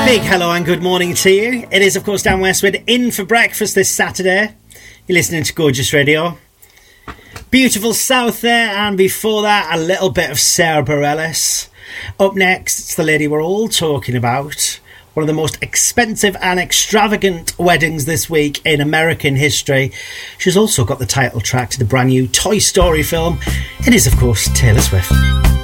Big hello and good morning to you. It is, of course, Dan Westwood in for breakfast this Saturday. You're listening to Gorgeous Radio. Beautiful South there, and before that, a little bit of Sarah Bareilles. Up next, it's the lady we're all talking about. One of the most expensive and extravagant weddings this week in American history. She's also got the title track to the brand new Toy Story film. It is, of course, Taylor Swift.